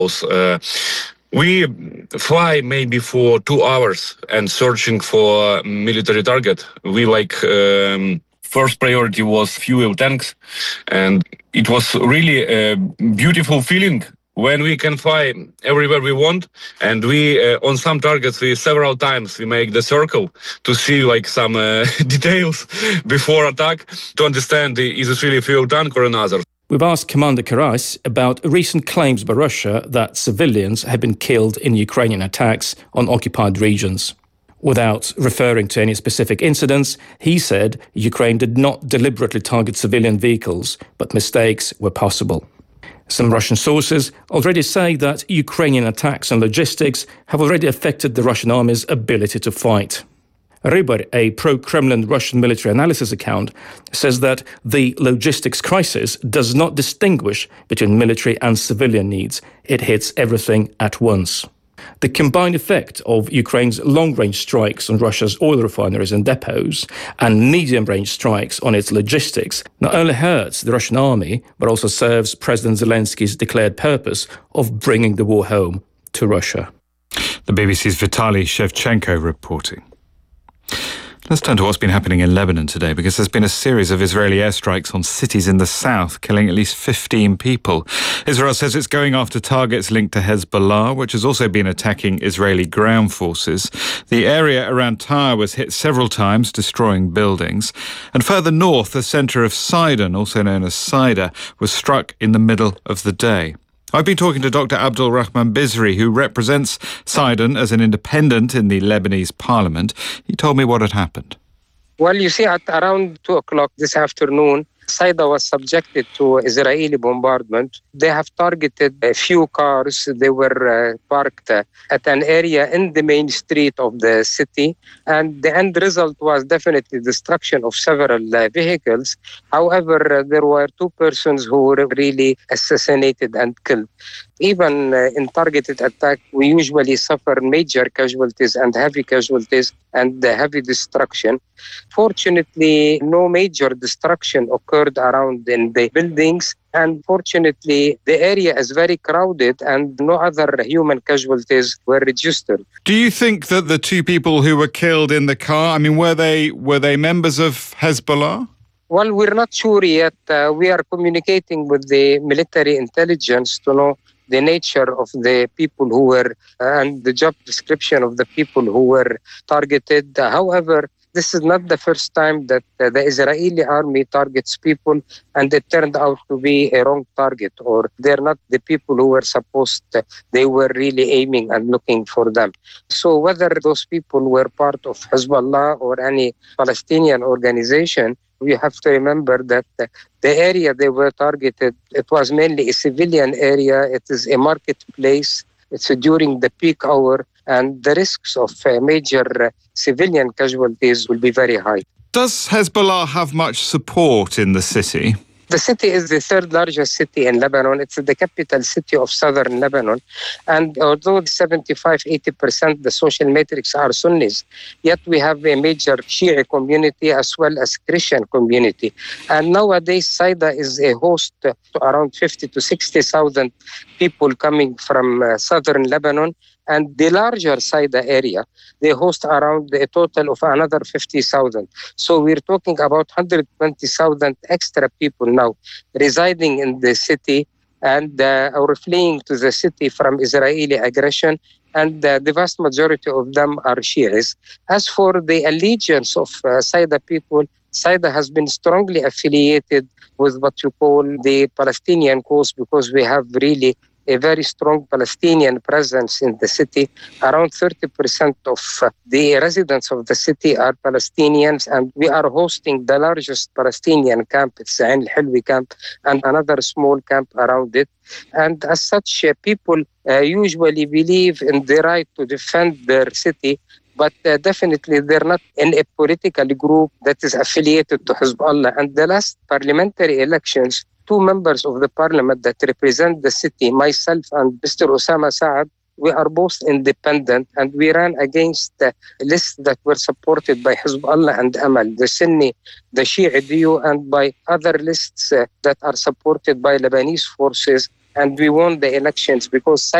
We fly maybe for 2 hours and searching for military target. First priority was fuel tanks, and it was really a beautiful feeling when we can fly everywhere we want. And we on some targets we several times we make the circle to see some details before attack to understand is it really a fuel tank or another. We've asked Commander Karais about recent claims by Russia that civilians have been killed in Ukrainian attacks on occupied regions. Without referring to any specific incidents, he said Ukraine did not deliberately target civilian vehicles, but mistakes were possible. Some Russian sources already say that Ukrainian attacks on logistics have already affected the Russian army's ability to fight. Rybar, a pro-Kremlin Russian military analysis account, says that the logistics crisis does not distinguish between military and civilian needs. It hits everything at once. The combined effect of Ukraine's long-range strikes on Russia's oil refineries and depots and medium-range strikes on its logistics not only hurts the Russian army, but also serves President Zelensky's declared purpose of bringing the war home to Russia. The BBC's Vitaly Shevchenko reporting. Let's turn to what's been happening in Lebanon today, because there's been a series of Israeli airstrikes on cities in the south, killing at least 15 people. Israel says it's going after targets linked to Hezbollah, which has also been attacking Israeli ground forces. The area around Tyre was hit several times, destroying buildings. And further north, the centre of Sidon, also known as Saida, was struck in the middle of the day. I've been talking to Dr. Abdul Rahman Bizri, who represents Sidon as an independent in the Lebanese parliament. He told me what had happened. Well, you see, at around 2 o'clock this afternoon, Saida was subjected to Israeli bombardment. They have targeted a few cars. They were parked at an area in the main street of the city. And the end result was definitely destruction of several vehicles. However, there were 2 persons who were really assassinated and killed. Even in targeted attack, we usually suffer major casualties and heavy casualties and heavy destruction. Fortunately, no major destruction occurred around in the buildings. And fortunately, the area is very crowded and no other human casualties were registered. Do you think that the 2 people who were killed in the car, were they members of Hezbollah? Well, we're not sure yet. We are communicating with the military intelligence to know the nature of the people who were and the job description of the people who were targeted. However, this is not the first time that the Israeli army targets people and it turned out to be a wrong target, or they're not the people who were supposed to, they were really aiming and looking for them. So whether those people were part of Hezbollah or any Palestinian organization, we have to remember that the area they were targeted, it was mainly a civilian area. It is a marketplace. It's during the peak hour, and the risks of major civilian casualties will be very high. Does Hezbollah have much support in the city? The city is the 3rd largest city in Lebanon. It's the capital city of southern Lebanon. And although 75-80% the social matrix are Sunnis, yet we have a major Shia community as well as Christian community. And nowadays, Saida is a host to around 50 to 60,000 people coming from southern Lebanon. And the larger Saida area, they host around a total of another 50,000. So we're talking about 120,000 extra people now residing in the city and or fleeing to the city from Israeli aggression. And the vast majority of them are Shias. As for the allegiance of Saida people, Saida has been strongly affiliated with what you call the Palestinian cause, because we have really a very strong Palestinian presence in the city. Around 30% of the residents of the city are Palestinians, and we are hosting the largest Palestinian camp. It's the Ain al-Hilwi camp, and another small camp around it. And as such, people usually believe in the right to defend their city, but definitely they're not in a political group that is affiliated to Hezbollah. And the last parliamentary elections, 2 members of the parliament that represent the city, myself and Mr. Osama Saad, we are both independent, and we ran against lists that were supported by Hezbollah and Amal, the Sunni, the Shia DU, and by other lists that are supported by Lebanese forces and we won the elections because